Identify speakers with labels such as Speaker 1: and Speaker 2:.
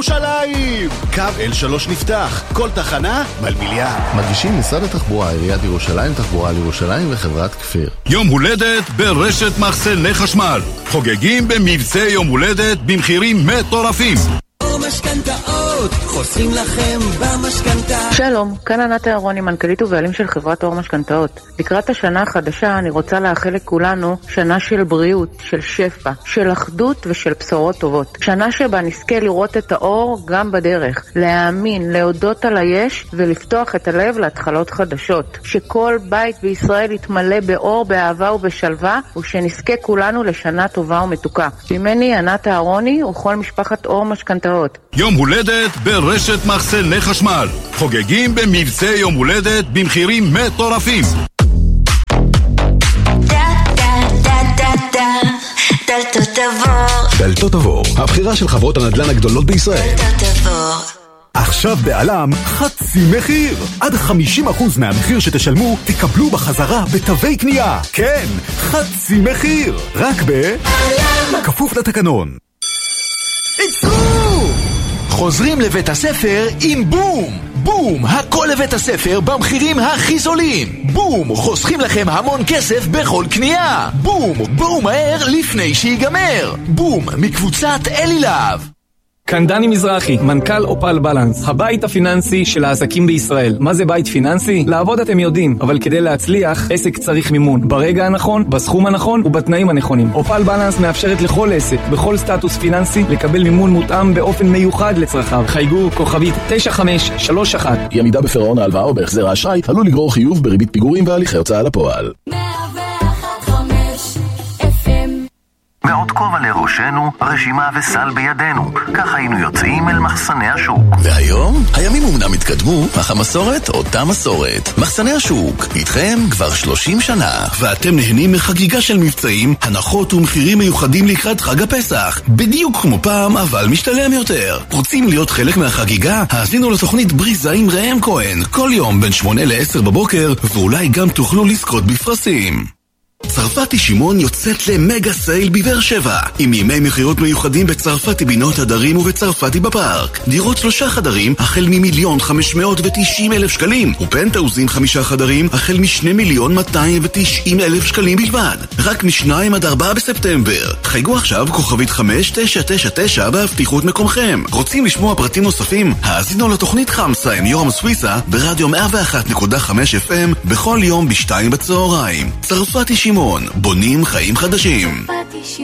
Speaker 1: ירושלים. קו L3 נפתח, כל תחנה מלמיליאן.
Speaker 2: מגישים משרד התחבורה, עיריית ירושלים, תחבורה לירושלים וחברת כפיר.
Speaker 3: יום הולדת ברשת מחסני חשמל. חוגגים במבצע יום הולדת במחירים מטורפים.
Speaker 4: משכנתאות, חוסכים לכם במשכנתה.
Speaker 5: שלום, כאן ענת אהרוני, מנכ"לית ובעלים של חברת אור משכנתאות. לקראת השנה החדשה אני רוצה לאחל לכולנו שנה של בריאות, של שפע, של אחדות ושל בשורות טובות. שנה שבה נזכה לראות את האור גם בדרך, להאמין, להודות על היש ולפתוח את הלב להתחלות חדשות. שכל בית בישראל יתמלא באור, באהבה ובשלווה, ושנזכה כולנו לשנה טובה ומתוקה. ממני ענת אהרוני וכל משפחת אור משכנתאות.
Speaker 3: יום הולדת ברשת מחסני חשמל. חוגגים במבצע יום הולדת במחירים מטורפים.
Speaker 6: דלתות עבור.
Speaker 1: דלתות עבור, הבחירה של חברות הנדל"ן הגדולות בישראל.
Speaker 6: דלתות עבור.
Speaker 1: עכשיו בעלם חצי מחיר. עד 50% מהמחיר שתשלמו תקבלו בחזרה בתווי קנייה. כן, חצי מחיר. רק בעלם. כפוף לתקנון.
Speaker 7: חוזרים לבית הספר עם בום! בום! הכל לבית הספר במחירים הכי זולים! בום! חוסכים לכם המון כסף בכל קנייה! בום! בואו מהר לפני שיגמר! בום! מקבוצת אלי להב.
Speaker 8: כאן דני מזרחי, מנכ"ל אופל בלנס, הבית הפיננסי של העסקים בישראל. מה זה בית פיננסי? לעבוד אתם יודעים, אבל כדי להצליח, עסק צריך מימון. ברגע הנכון, בסכום הנכון ובתנאים הנכונים. אופל בלנס מאפשרת לכל עסק, בכל סטטוס פיננסי, לקבל מימון מותאם באופן מיוחד לצרכיו. חייגו כוכבית 9531.
Speaker 9: אי עמידה בפירעון ההלוואה או בהחזר האשראי עלול לגרור חיוב בריבית פיגורים והליכי הוצאה לפועל.
Speaker 10: מאות כובע לראשנו, רשימה וסל בידינו. כך היינו יוצאים אל מחסני השוק.
Speaker 7: והיום, הימים אומנם התקדמו, אך המסורת אותה מסורת. מחסני השוק, איתכם כבר 30 שנה.
Speaker 3: ואתם נהנים מחגיגה של מבצעים, הנחות ומחירים מיוחדים לקראת חג הפסח. בדיוק כמו פעם, אבל משתלם יותר. רוצים להיות חלק מהחגיגה? האזינו לתוכנית בריזה עם ראם כהן. כל יום בין 8 ל-10 בבוקר, ואולי גם תוכלו לזכות בפרסים. צרפתי שמעון יוצאת למגה סייל בבאר שבע עם ימי מחירות מיוחדים בצרפתי בינות הדרים ובצרפתי בפארק. דירות 3 חדרים החל מ1,590,000 שקלים ופנטאוזים 5 חדרים החל מ2,290,000 שקלים בלבד, רק מ2 עד 4 בספטמבר. חייגו עכשיו כוכבית 5999 בהבטיחות מקומכם. רוצים לשמוע פרטים נוספים? האזינו לתוכנית חמסה עם יורם סוויסה ברדיו 101.5 FM בכל יום ב2 בצהריים. צרפתי שמעון, בונים חיים חדשים.